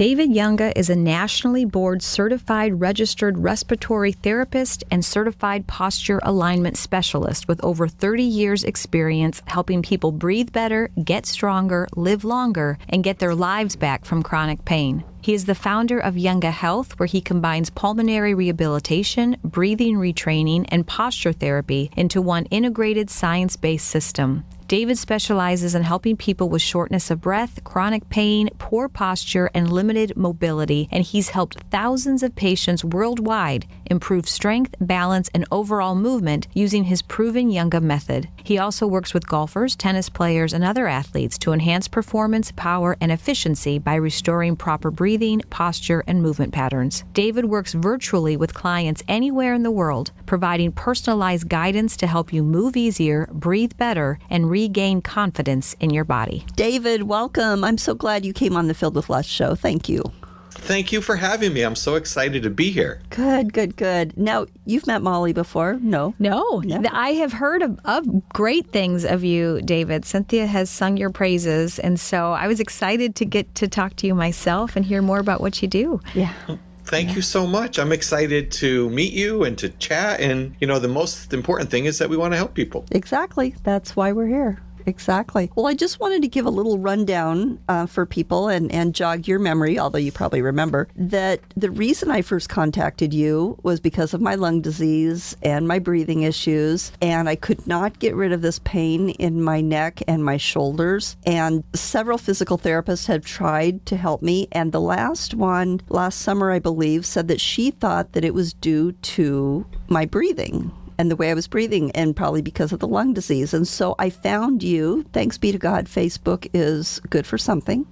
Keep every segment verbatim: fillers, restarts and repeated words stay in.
David Younga is a nationally board certified registered respiratory therapist and certified posture alignment specialist with over thirty years experience helping people breathe better, get stronger, live longer, and get their lives back from chronic pain. He is the founder of Younga Health, where he combines pulmonary rehabilitation, breathing retraining, and posture therapy into one integrated science-based system. David specializes in helping people with shortness of breath, chronic pain, poor posture, and limited mobility, and he's helped thousands of patients worldwide improve strength, balance, and overall movement using his proven Younga method. He also works with golfers, tennis players, and other athletes to enhance performance, power, and efficiency by restoring proper breathing, posture, and movement patterns. David works virtually with clients anywhere in the world, providing personalized guidance to help you move easier, breathe better, and regain confidence in your body. David, welcome. I'm so glad you came on the Filled with Lust show. Thank you. Thank you for having me. I'm so excited to be here. Good, good, good. Now, you've met Molly before? No. No. No. I have heard of, of great things of you, David. Cynthia has sung your praises, and so I was excited to get to talk to you myself and hear more about what you do. Yeah. Thank yeah. you so much. I'm excited to meet you and to chat. And, you know, the most important thing is that we want to help people. Exactly. That's why we're here. Exactly. Well, I just wanted to give a little rundown uh, for people and, and jog your memory, although you probably remember, that the reason I first contacted you was because of my lung disease and my breathing issues, and I could not get rid of this pain in my neck and my shoulders, and several physical therapists have tried to help me, and the last one, last summer, I believe, said that she thought that it was due to my breathing and the way I was breathing, and probably because of the lung disease. And so I found you. Thanks be to God, Facebook is good for something.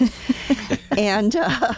and uh,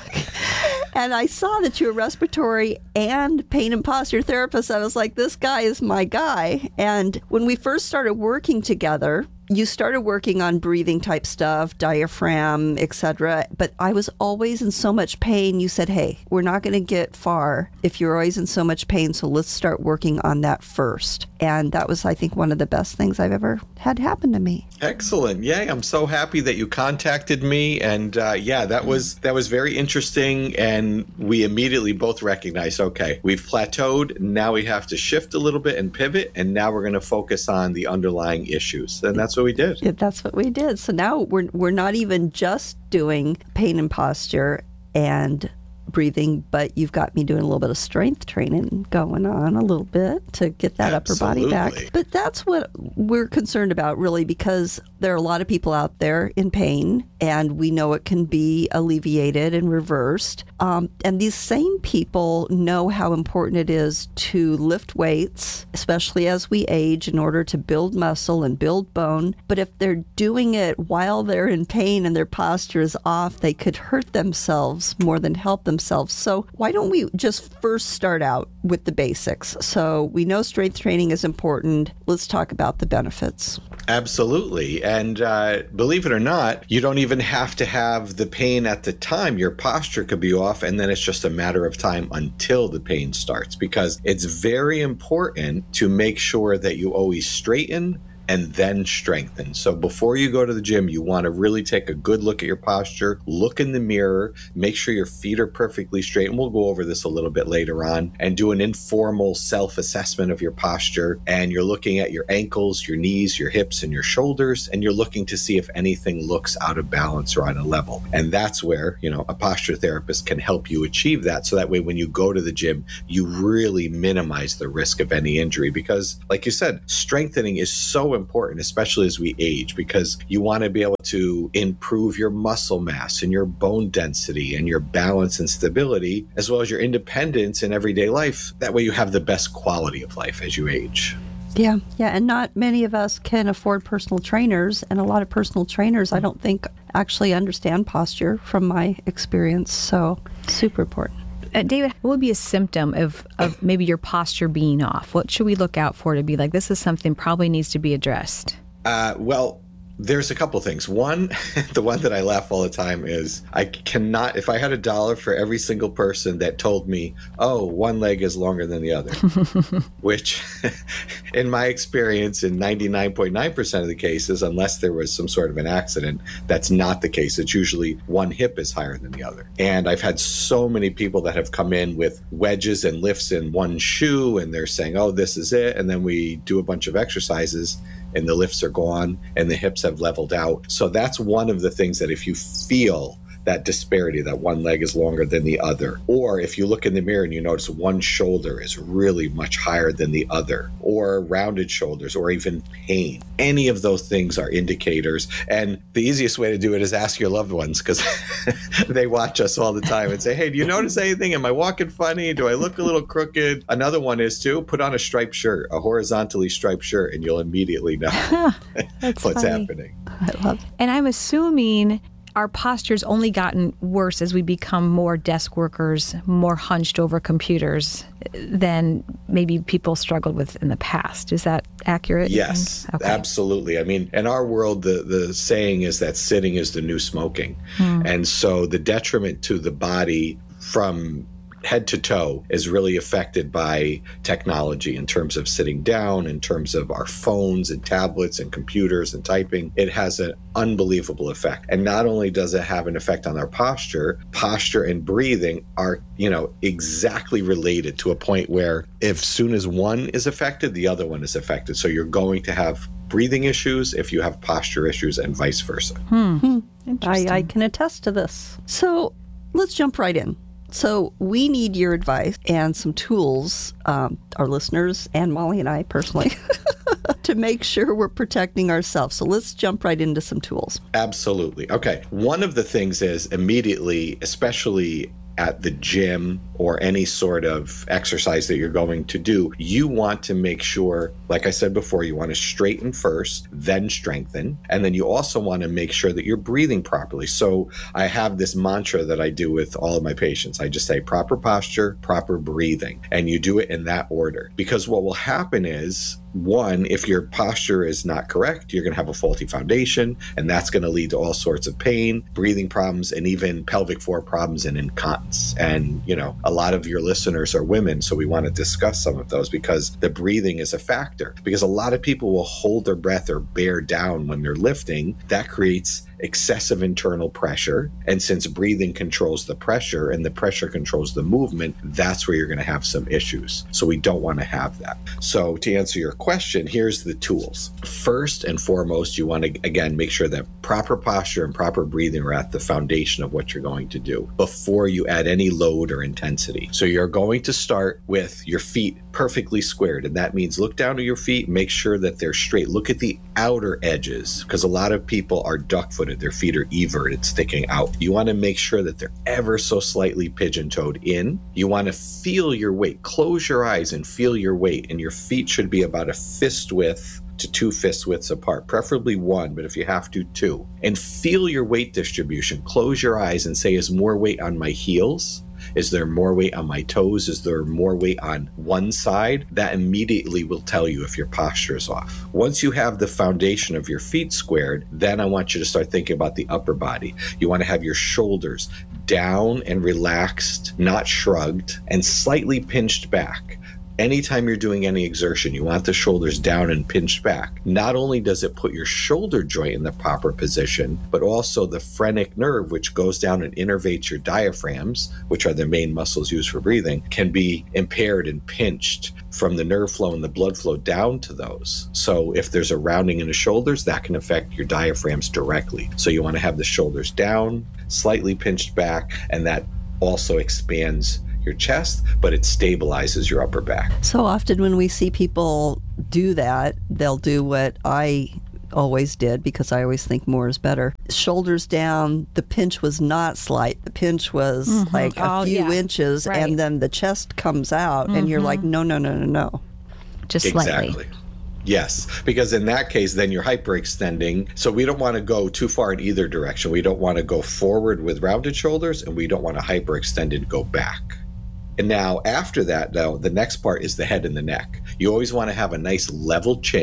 and I saw that you're a respiratory and pain and posture therapist. I was like, this guy is my guy. And when we first started working together, you started working on breathing type stuff, diaphragm, et cetera. But I was always in so much pain. You said, hey, we're not going to get far if you're always in so much pain. So let's start working on that first. And that was, I think, one of the best things I've ever had happen to me. Excellent. Yeah, I'm so happy that you contacted me. And uh, yeah, that was that was very interesting. And we immediately both recognized, okay, we've plateaued. Now we have to shift a little bit and pivot. And now we're going to focus on the underlying issues. And that's what we did. Yeah, that's what we did. So now we're we're not even just doing pain and posture and breathing, but you've got me doing a little bit of strength training going on a little bit to get that Absolutely. upper body back. But that's what we're concerned about, really, because there are a lot of people out there in pain, and we know it can be alleviated and reversed. Um, and these same people know how important it is to lift weights, especially as we age, in order to build muscle and build bone. But if they're doing it while they're in pain and their posture is off, they could hurt themselves more than help themselves. So why don't we just first start out with the basics? So we know strength training is important. Let's talk about the benefits. Absolutely. And uh, believe it or not, you don't even have to have the pain at the time. Your posture could be off, and then it's just a matter of time until the pain starts, because it's very important to make sure that you always straighten and then strengthen. So before you go to the gym, you want to really take a good look at your posture, look in the mirror, make sure your feet are perfectly straight. And we'll go over this a little bit later on, and do an informal self-assessment of your posture. And you're looking at your ankles, your knees, your hips, and your shoulders, and you're looking to see if anything looks out of balance or out of level. And that's where, you know, a posture therapist can help you achieve that. So that way, when you go to the gym, you really minimize the risk of any injury. Because like you said, strengthening is so important, especially as we age, because you want to be able to improve your muscle mass and your bone density and your balance and stability, as well as your independence in everyday life. That way you have the best quality of life as you age. Yeah, yeah, and not many of us can afford personal trainers, and a lot of personal trainers, I don't think, actually understand posture from my experience, so super important. Uh, David, what would be a symptom of, of maybe your posture being off? What should we look out for to be like, this is something probably needs to be addressed? Uh, well, there's a couple things. One, the one that I laugh all the time is I cannot, if I had a dollar for every single person that told me, oh, one leg is longer than the other, which in my experience, in ninety-nine point nine percent of the cases, unless there was some sort of an accident, that's not the case. It's usually one hip is higher than the other. And I've had so many people that have come in with wedges and lifts in one shoe, and they're saying, oh, this is it. And then we do a bunch of exercises and the lifts are gone and the hips have leveled out. So that's one of the things that if you feel that disparity, that one leg is longer than the other, or if you look in the mirror and you notice one shoulder is really much higher than the other, or rounded shoulders, or even pain, any of those things are indicators. And the easiest way to do it is ask your loved ones, because they watch us all the time and say, hey, do you notice anything? Am I walking funny? Do I look a little crooked? Another one is to put on a striped shirt, a horizontally striped shirt, and you'll immediately know what's funny. happening. I love it. And I'm assuming our posture's only gotten worse as we become more desk workers, more hunched over computers than maybe people struggled with in the past. Is that accurate? Yes, okay. Absolutely. I mean, in our world, the, the saying is that sitting is the new smoking. Hmm. And so the detriment to the body from head to toe is really affected by technology in terms of sitting down, in terms of our phones and tablets and computers and typing. It has an unbelievable effect. And not only does it have an effect on our posture, posture and breathing are, you know, exactly related to a point where if soon as one is affected, the other one is affected. So you're going to have breathing issues if you have posture issues and vice versa. Hmm. Hmm. I, I can attest to this. So let's jump right in. So we need your advice and some tools, um, our listeners and Molly and I personally, to make sure we're protecting ourselves. So let's jump right into some tools. Absolutely. Okay. One of the things is immediately, especially at the gym or any sort of exercise that you're going to do, you want to make sure, like I said before, you want to straighten first, then strengthen. And then you also want to make sure that you're breathing properly. So I have this mantra that I do with all of my patients. I just say proper posture, proper breathing, and you do it in that order. Because what will happen is, one, if your posture is not correct, you're going to have a faulty foundation, and that's going to lead to all sorts of pain, breathing problems, and even pelvic floor problems and incontinence. And, you know, a lot of your listeners are women, so we want to discuss some of those because the breathing is a factor. Because a lot of people will hold their breath or bear down when they're lifting. That creates excessive internal pressure. And since breathing controls the pressure and the pressure controls the movement, that's where you're going to have some issues. So we don't want to have that. So to answer your question, here's the tools. First and foremost, you want to, again, make sure that proper posture and proper breathing are at the foundation of what you're going to do before you add any load or intensity. So you're going to start with your feet perfectly squared. And that means look down at your feet, make sure that they're straight. Look at the outer edges, because a lot of people are duck-footed. Their feet are everted, sticking out. You want to make sure that they're ever so slightly pigeon-toed in. You want to feel your weight. Close your eyes and feel your weight. And your feet should be about a fist width to two fist widths apart, preferably one, but if you have to, two. And feel your weight distribution. Close your eyes and say, is more weight on my heels? Is there more weight on my toes? Is there more weight on one side? That immediately will tell you if your posture is off. Once you have the foundation of your feet squared, then I want you to start thinking about the upper body. You want to have your shoulders down and relaxed, not shrugged, and slightly pinched back. Anytime you're doing any exertion, you want the shoulders down and pinched back. Not only does it put your shoulder joint in the proper position, but also the phrenic nerve, which goes down and innervates your diaphragms, which are the main muscles used for breathing, can be impaired and pinched from the nerve flow and the blood flow down to those. So if there's a rounding in the shoulders, that can affect your diaphragms directly. So you want to have the shoulders down, slightly pinched back, and that also expands your chest, but it stabilizes your upper back. So often when we see people do that, they'll do what I always did, because I always think more is better. Shoulders down, the pinch was not slight. The pinch was mm-hmm. like a oh, few yeah. inches, right. and then the chest comes out, mm-hmm. and you're like, no, no, no, no, no. Just exactly. slightly. Yes, because in that case, then you're hyperextending. So we don't want to go too far in either direction. We don't want to go forward with rounded shoulders, and we don't want to hyperextend and go back. And now after that, though, the next part is the head and the neck. You always want to have a nice level chin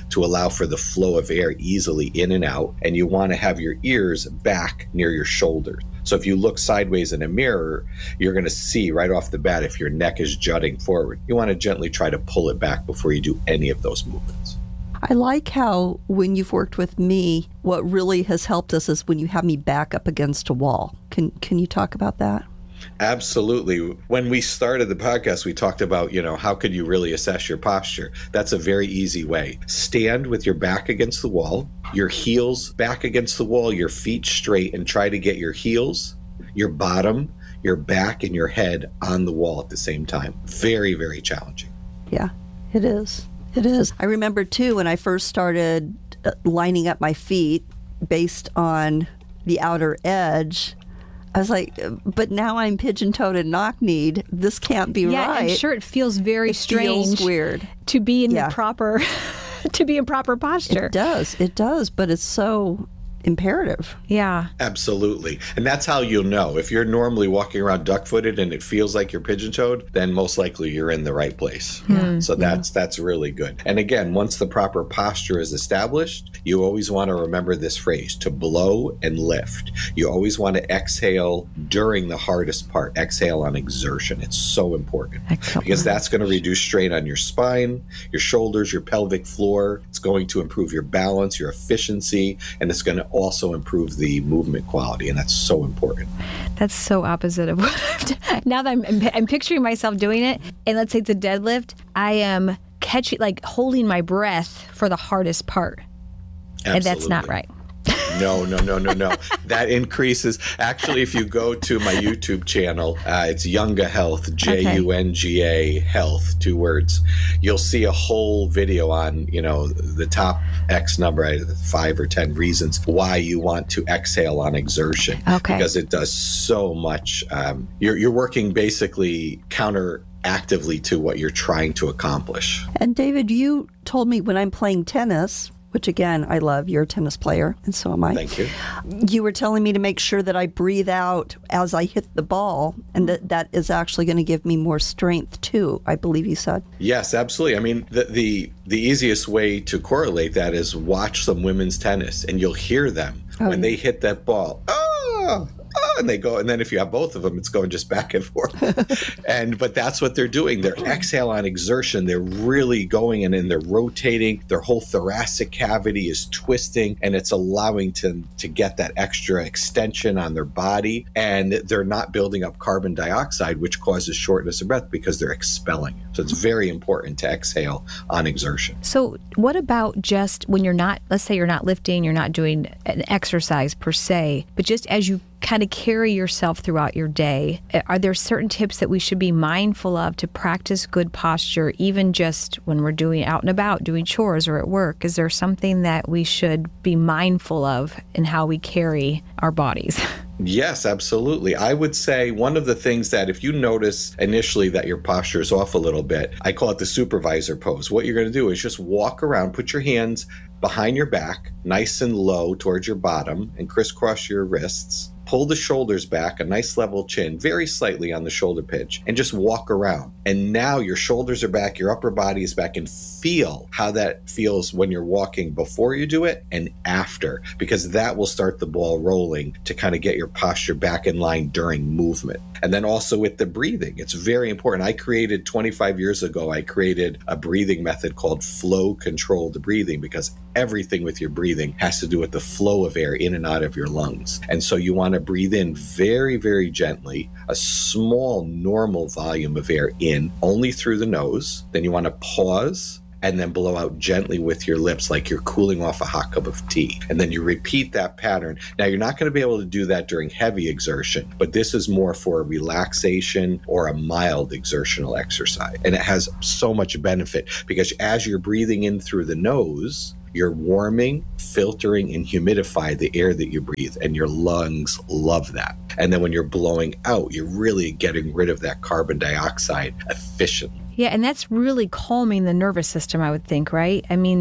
to allow for the flow of air easily in and out. And you want to have your ears back near your shoulders. So if you look sideways in a mirror, you're going to see right off the bat if your neck is jutting forward. You want to gently try to pull it back before you do any of those movements. I like how when you've worked with me, what really has helped us is when you have me back up against a wall. Can can you talk about that? Absolutely. When we started the podcast, we talked about, you know, how could you really assess your posture? That's a very easy way. Stand with your back against the wall, your heels back against the wall, your feet straight, and try to get your heels, your bottom, your back, and your head on the wall at the same time. Very, very challenging. Yeah, it is. It is. I remember, too, when I first started lining up my feet based on the outer edge, I was like, but now I'm pigeon-toed and knock-kneed. This can't be yeah, right. Yeah, I'm sure it feels very it strange. Feels weird. To be in yeah. the proper, to be in proper posture. It does. It does, but it's so imperative. Yeah. Absolutely. And that's how you'll know. If you're normally walking around duck-footed and it feels like you're pigeon-toed, then most likely you're in the right place. Yeah. So that's yeah. that's really good. And again, once the proper posture is established, you always want to remember this phrase, to blow and lift. You always want to exhale during the hardest part. Exhale on exertion. It's so important. Excellent. Because that's going to reduce strain on your spine, your shoulders, your pelvic floor. It's going to improve your balance, your efficiency, and it's going to also improve the movement quality, and that's so important. That's so opposite of what I've done. Now that I'm, I'm picturing myself doing it, and let's say it's a deadlift, I am catching, like holding my breath for the hardest part. Absolutely. And that's not right. No, no, no, no, no. That increases. Actually, if you go to my YouTube channel, uh, it's Junga Health, J U N G A Health, two words. You'll see a whole video on, you know, the top X number, five or ten reasons why you want to exhale on exertion. Okay. Because it does so much. Um, you're, you're working basically counter actively to what you're trying to accomplish. And David, you told me when I'm playing tennis, which again, I love. You're a tennis player, and so am I. Thank you. You were telling me to make sure that I breathe out as I hit the ball, and that that is actually going to give me more strength too, I believe you said. Yes, absolutely. I mean, the, the, the easiest way to correlate that is watch some women's tennis, and you'll hear them oh, when yeah. they hit that ball. Oh! Oh, and they go, and then if you have both of them, it's going just back and forth. and but that's what they're doing. They're exhale on exertion. They're really going and then they're rotating. Their whole thoracic cavity is twisting, and it's allowing to to get that extra extension on their body. And they're not building up carbon dioxide, which causes shortness of breath because they're expelling it. So it's very important to exhale on exertion. So what about just when you're not, let's say you're not lifting, you're not doing an exercise per se, but just as you kind of carry yourself throughout your day, are there certain tips that we should be mindful of to practice good posture, even just when we're doing out and about, doing chores or at work? Is there something that we should be mindful of in how we carry our bodies? Yes, absolutely. I would say one of the things that if you notice initially that your posture is off a little bit, I call it the supervisor pose. What you're going to do is just walk around, put your hands behind your back, nice and low towards your bottom, and crisscross your wrists. Pull the shoulders back, a nice level chin, very slightly on the shoulder pitch, and just walk around. And now your shoulders are back, your upper body is back, and feel how that feels when you're walking before you do it and after, because that will start the ball rolling to kind of get your posture back in line during movement. And then also with the breathing, it's very important. I created twenty-five years ago, I created a breathing method called flow controlled breathing, because everything with your breathing has to do with the flow of air in and out of your lungs. And so you want to breathe in very, very gently, a small normal volume of air in only through the nose. Then you want to pause and then blow out gently with your lips like you're cooling off a hot cup of tea. And then you repeat that pattern. Now, you're not going to be able to do that during heavy exertion, but this is more for a relaxation or a mild exertional exercise. And it has so much benefit because as you're breathing in through the nose, you're warming, filtering, and humidify the air that you breathe, and your lungs love that. And then when you're blowing out, you're really getting rid of that carbon dioxide efficiently. Yeah, and that's really calming the nervous system, I would think, right? I mean,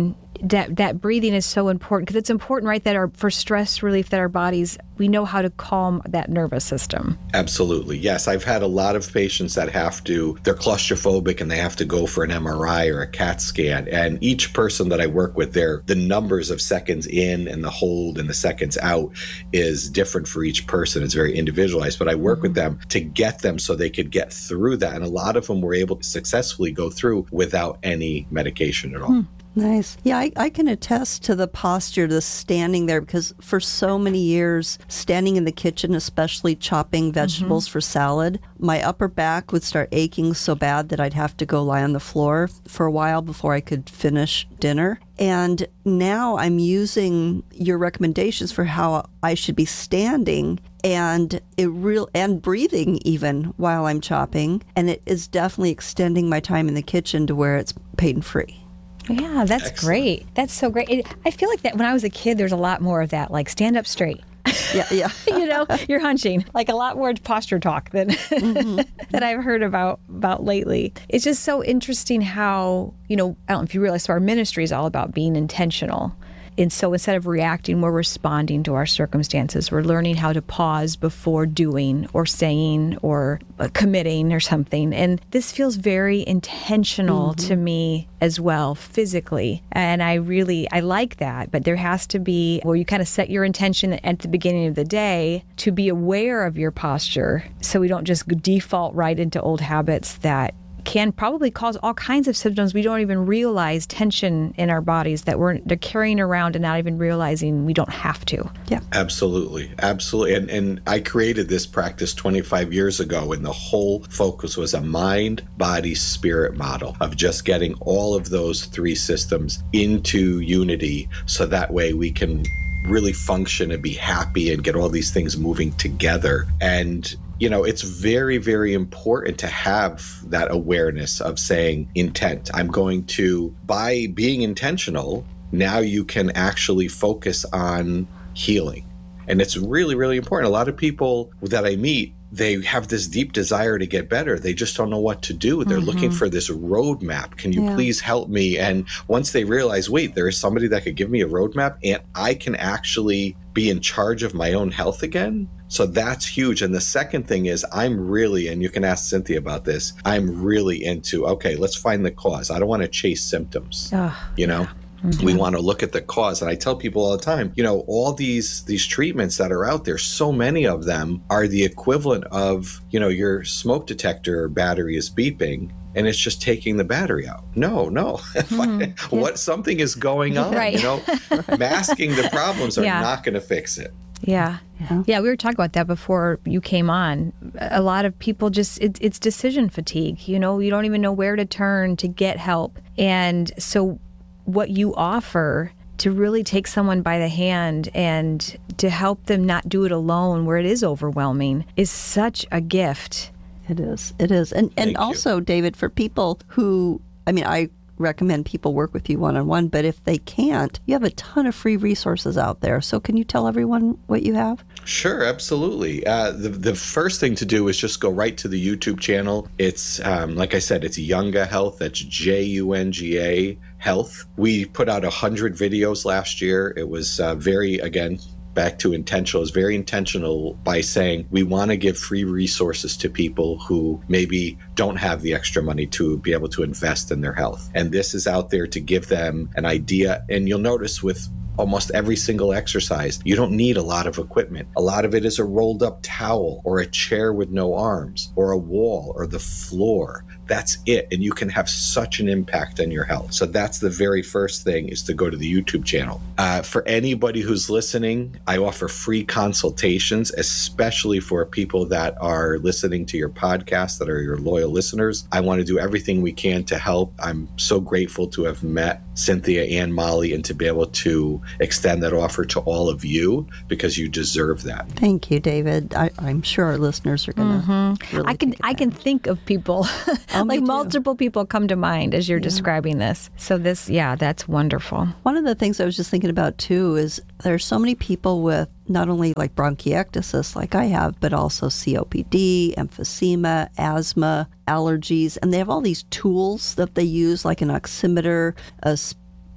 that that breathing is so important, because it's important, right, that our for stress relief, that our bodies, we know how to calm that nervous system. Absolutely. Yes. I've had a lot of patients that have to, they're claustrophobic and they have to go for an M R I or a CAT scan. And each person that I work with, there, the numbers of seconds in and the hold and the seconds out is different for each person. It's very individualized, but I work with them to get them so they could get through that. And a lot of them were able to successfully go through without any medication at all. Hmm. Nice. Yeah, I, I can attest to the posture, the standing there, because for so many years, standing in the kitchen, especially chopping vegetables mm-hmm. for salad, my upper back would start aching so bad that I'd have to go lie on the floor for a while before I could finish dinner. And now I'm using your recommendations for how I should be standing and it real and breathing even while I'm chopping. And it is definitely extending my time in the kitchen to where it's pain-free. Yeah, that's Excellent. Great. That's so great. It, I feel like that when I was a kid, there's a lot more of that, like stand up straight. Yeah, yeah. You know, you're hunching, like a lot more posture talk than mm-hmm. that I've heard about about lately. It's just so interesting how, you know, I don't know if you realize, so our ministry is all about being intentional. And so instead of reacting, we're responding to our circumstances. We're learning how to pause before doing or saying or committing or something. And this feels very intentional mm-hmm. to me as well, physically. And I really, I like that. But there has to be where you kind of set your intention at the beginning of the day to be aware of your posture so we don't just default right into old habits that can probably cause all kinds of symptoms. We don't even realize tension in our bodies that we're they're carrying around and not even realizing we don't have to. Yeah, absolutely, absolutely. And and I created this practice twenty-five years ago, and the whole focus was a mind, body, spirit model of just getting all of those three systems into unity, so that way we can really function and be happy and get all these things moving together. And you know, it's very, very important to have that awareness of saying intent. I'm going to, by being intentional, now you can actually focus on healing. And it's really, really important. A lot of people that I meet, they have this deep desire to get better. They just don't know what to do. They're mm-hmm. looking for this roadmap. Can you yeah. please help me? And once they realize, wait, there is somebody that could give me a roadmap and I can actually be in charge of my own health again. So that's huge. And the second thing is I'm really, and you can ask Cynthia about this, I'm really into, okay, let's find the cause. I don't want to chase symptoms, oh, you know? Yeah. Mm-hmm. We want to look at the cause. And I tell people all the time, you know, all these these treatments that are out there, so many of them are the equivalent of, you know, your smoke detector battery is beeping and it's just taking the battery out. No, no. Mm-hmm. What something is going on, right. you know, masking the problems are yeah. not going to fix it. Yeah. yeah. Yeah, we were talking about that before you came on. A lot of people just, it, it's decision fatigue. You know, you don't even know where to turn to get help. And so what you offer to really take someone by the hand and to help them not do it alone where it is overwhelming is such a gift. It is. It is. And and Thank also, you. David, for people who, I mean, I recommend people work with you one-on-one, but if they can't, you have a ton of free resources out there. So can you tell everyone what you have? Sure, absolutely. Uh, the, the first thing to do is just go right to the YouTube channel. It's, um, like I said, it's Junga Health. That's J U N G A Health. We put out one hundred videos last year. It was uh, very, again, back to intentional, is very intentional by saying we want to give free resources to people who maybe don't have the extra money to be able to invest in their health. And this is out there to give them an idea. And you'll notice with almost every single exercise, you don't need a lot of equipment. A lot of it is a rolled up towel or a chair with no arms or a wall or the floor. That's it. And you can have such an impact on your health. So that's the very first thing, is to go to the YouTube channel. Uh, for anybody who's listening, I offer free consultations, especially for people that are listening to your podcast, that are your loyal listeners. I want to do everything we can to help. I'm so grateful to have met Cynthia and Molly and to be able to extend that offer to all of you, because you deserve that. Thank you, David. I, I'm sure our listeners are going to mm-hmm. really I can I can think of people, oh, like multiple people come to mind as you're yeah. describing this. So this, yeah, that's wonderful. One of the things I was just thinking about too is there's so many people with not only like bronchiectasis like I have, but also C O P D, emphysema, asthma, allergies, and they have all these tools that they use, like an oximeter, a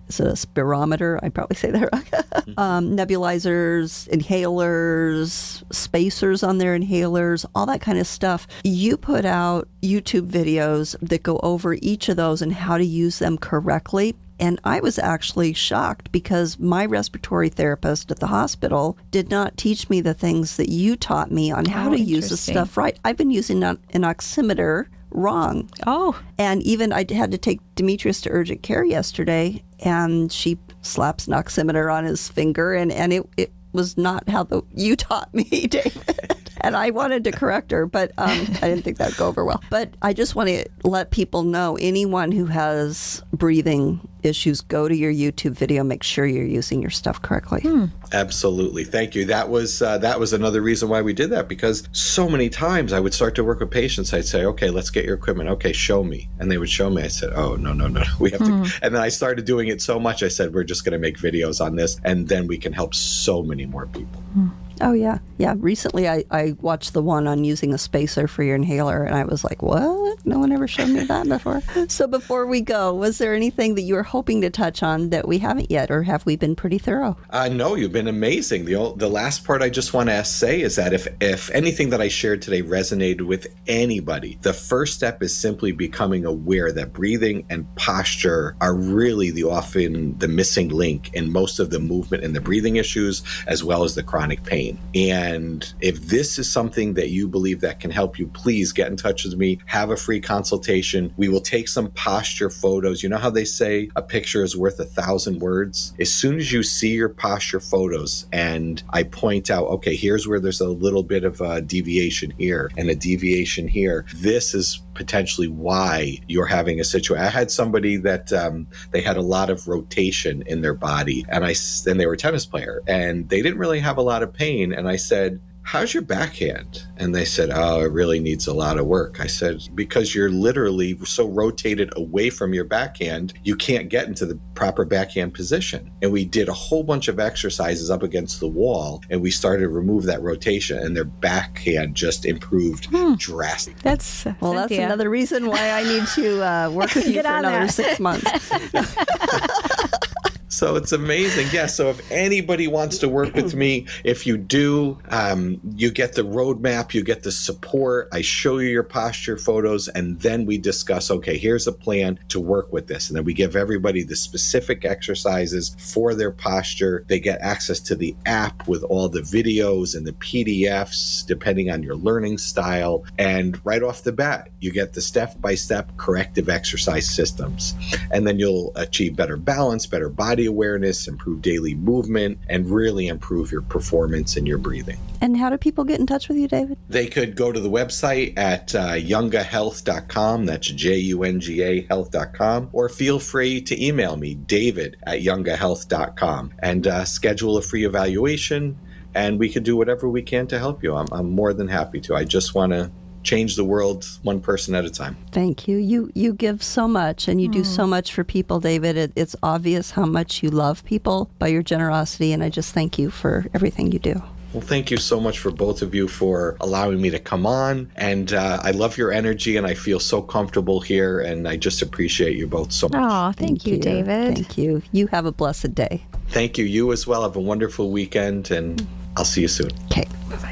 is it a spirometer? I probably say that wrong. um, nebulizers, inhalers, spacers on their inhalers, all that kind of stuff. You put out YouTube videos that go over each of those and how to use them correctly. And I was actually shocked because my respiratory therapist at the hospital did not teach me the things that you taught me on how Oh, to use the interesting. stuff right. I've been using an an oximeter wrong. Oh, And even I had to take Demetrius to urgent care yesterday, and she slaps an oximeter on his finger, and, and it, it was not how the you taught me, David. And I wanted to correct her, but um, I didn't think that would go over well. But I just want to let people know, anyone who has breathing issues, go to your YouTube video, make sure you're using your stuff correctly. Hmm. Absolutely. Thank you. That was uh, that was another reason why we did that, because so many times I would start to work with patients. I'd say, okay, let's get your equipment. Okay, show me. And they would show me. I said, oh, no, no, no. We have Hmm. to. And then I started doing it so much. I said, we're just going to make videos on this, and then we can help so many more people. Oh, yeah. Yeah. Recently, I, I watched the one on using a spacer for your inhaler, and I was like, what? No one ever showed me that before. So before we go, was there anything that you were hoping to touch on that we haven't yet, or have we been pretty thorough? Uh, no, you've been amazing. The ol- the last part I just want to say is that if, if anything that I shared today resonated with anybody, the first step is simply becoming aware that breathing and posture are really the often the missing link in most of the movement and the breathing issues, as well as the chronic pain. And if this is something that you believe that can help you, please get in touch with me. Have a free consultation. We will take some posture photos. You know how they say a picture is worth a thousand words? As soon as you see your posture photos and I point out, okay, here's where there's a little bit of a deviation here and a deviation here, this is potentially why you're having a situation. I had somebody that um, they had a lot of rotation in their body, and I and they were a tennis player, and they didn't really have a lot of pain. And I said, how's your backhand? And they said, oh, it really needs a lot of work. I said, because you're literally so rotated away from your backhand, you can't get into the proper backhand position. And we did a whole bunch of exercises up against the wall, and we started to remove that rotation, and their backhand just improved Hmm. drastically. that's uh, Well, that's Cynthia. another reason why I need to uh, work with you Get for on another that. six months. So it's amazing. Yeah. So if anybody wants to work with me, if you do, um, you get the roadmap, you get the support. I show you your posture photos, and then we discuss, okay, here's a plan to work with this. And then we give everybody the specific exercises for their posture. They get access to the app with all the videos and the P D Fs, depending on your learning style. And right off the bat, you get the step-by-step corrective exercise systems. And then you'll achieve better balance, better body awareness, improve daily movement, and really improve your performance and your breathing. And how do people get in touch with you, David? They could go to the website at uh, yunga health dot com. That's J U N G A health dot com. Or feel free to email me, David at yunga health dot com, and uh, schedule a free evaluation. And we could do whatever we can to help you. I'm, I'm more than happy to. I just want to change the world one person at a time. Thank you. You you give so much, and you do so much for people, David. It, it's obvious how much you love people by your generosity, and I just thank you for everything you do. Well, thank you so much for both of you for allowing me to come on. And uh, I love your energy, and I feel so comfortable here, and I just appreciate you both so much. Oh, thank, you, David. Thank you. You have a blessed day. Thank you. You as well. Have a wonderful weekend, and I'll see you soon. Okay. Bye-bye.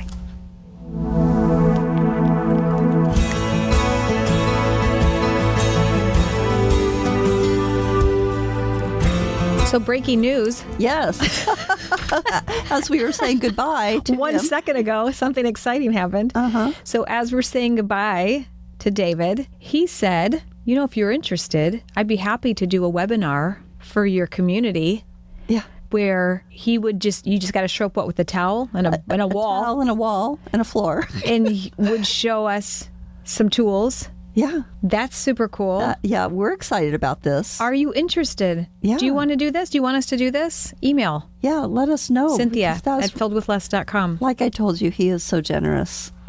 So breaking news. Yes. As we were saying goodbye to One him. second ago, something exciting happened. Uh-huh. So as we're saying goodbye to David, he said, you know, if you're interested, I'd be happy to do a webinar for your community Yeah. where he would just, you just got to show up what, with a towel and a, and a wall Towel and a wall and a floor. and he would show us some tools. Yeah. That's super cool. Uh, yeah, we're excited about this. Are you interested? Yeah. Do you want to do this? Do you want us to do this? Email yeah, let us know. Cynthia because that was- at filledwithless dot com. like I told you, he is so generous. Like,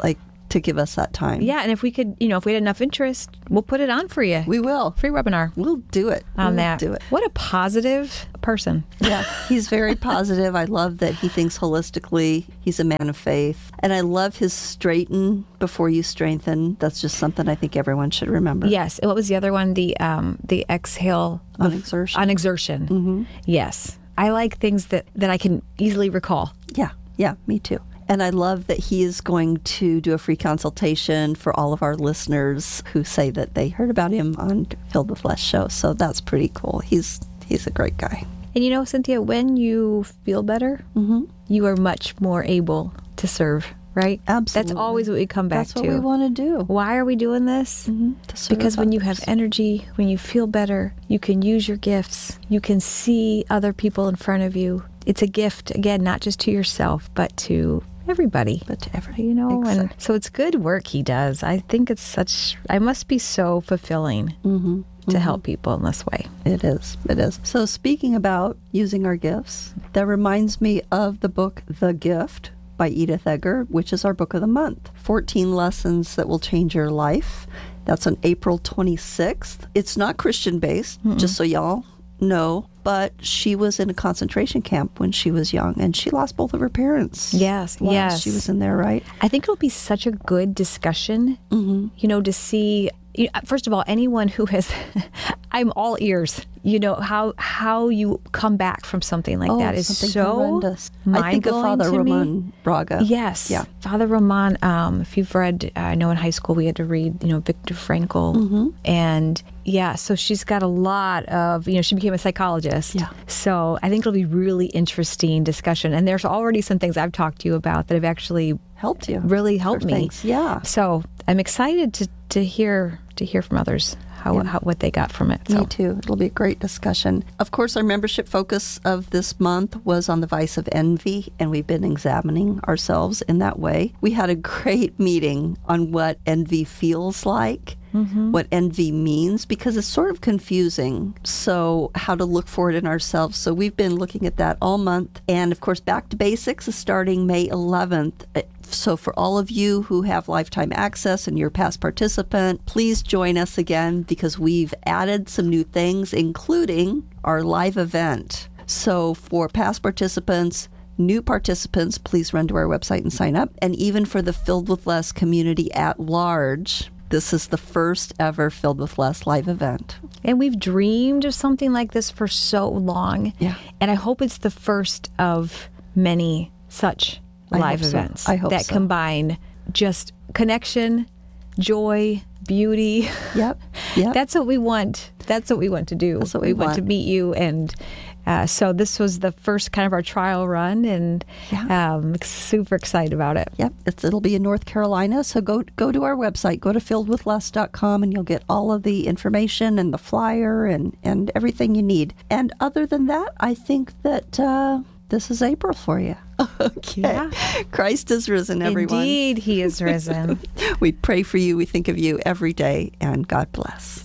to give us that time. Yeah, and if we could, you know, if we had enough interest, we'll put it on for you. We will. Free webinar. We'll do it. On we'll that. do it. What a positive person. Yeah, he's very positive. I love that he thinks holistically. He's a man of faith. And I love his straighten before you strengthen. That's just something I think everyone should remember. Yes. What was the other one? The um, the exhale. On exertion. On exertion. Mm-hmm. Yes. I like things that, that I can easily recall. Yeah, yeah, me too. And I love that he is going to do a free consultation for all of our listeners who say that they heard about him on Filled with Less show. So that's pretty cool. He's he's a great guy. And you know, Cynthia, when you feel better, mm-hmm. you are much more able to serve, right? Absolutely. That's always what we come back that's to. That's what we want to do. Why are we doing this? Mm-hmm. Because when you have energy, when you feel better, you can use your gifts. You can see other people in front of you. It's a gift, again, not just to yourself, but to everybody. But to everybody, you know, exactly. And so it's good work he does. I think it's such, I must be so fulfilling mm-hmm. to mm-hmm. help people in this way. It is. It is. So speaking about using our gifts, that reminds me of the book, The Gift by Edith Egger, which is our book of the month. fourteen lessons that will change your life. That's on April twenty-sixth. It's not Christian based, mm-mm. just so y'all know, but she was in a concentration camp when she was young, and she lost both of her parents. Yes, while yes. she was in there, right? I think it'll be such a good discussion, mm-hmm. you know, to see, you know, first of all, anyone who has, I'm all ears, you know, how how you come back from something like oh, that is so horrendous. mind-blowing I think of Father to Roman me. Braga. Yes. Yeah. Father Roman, um, if you've read, uh, I know in high school we had to read, you know, Viktor Frankl. Mm-hmm. And yeah, so she's got a lot of, you know, she became a psychologist. Yeah. So I think it'll be really interesting discussion. And there's already some things I've talked to you about that have actually helped you. Really helped me. Things. Yeah. So I'm excited to, to hear to hear from others how, yeah. how what they got from it. So. Me too. It'll be a great discussion. Of course, our membership focus of this month was on the vice of envy, and we've been examining ourselves in that way. We had a great meeting on what envy feels like. Mm-hmm. What envy means, because it's sort of confusing. So how to look for it in ourselves. So we've been looking at that all month. And of course, Back to Basics is starting May eleventh. So for all of you who have lifetime access and you're a past participant, please join us again, because we've added some new things, including our live event. So for past participants, new participants, please run to our website and sign up. And even for the Filled with Less community at large, this is the first ever Filled with Less live event. And we've dreamed of something like this for so long. Yeah. And I hope it's the first of many such I live hope so. events I hope that so. combine just connection, joy, beauty. Yep. Yep. That's what we want. That's what we want to do. That's what we, we want. want to meet you. And uh, so this was the first kind of our trial run, and yeah. um, super excited about it. Yep. It's, it'll be in North Carolina. So go go to our website, go to filled with less dot com, and you'll get all of the information and the flyer and, and everything you need. And other than that, I think that uh, this is April for you. Okay. Yeah. Christ is risen, everyone. Indeed, he is risen. We pray for you. We think of you every day, and God bless.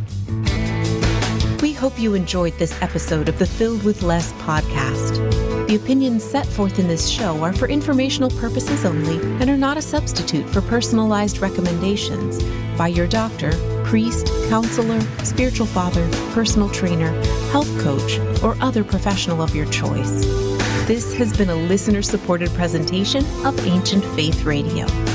We hope you enjoyed this episode of the Filled with Less podcast. The opinions set forth in this show are for informational purposes only and are not a substitute for personalized recommendations by your doctor, priest, counselor, spiritual father, personal trainer, health coach, or other professional of your choice. This has been a listener-supported presentation of Ancient Faith Radio.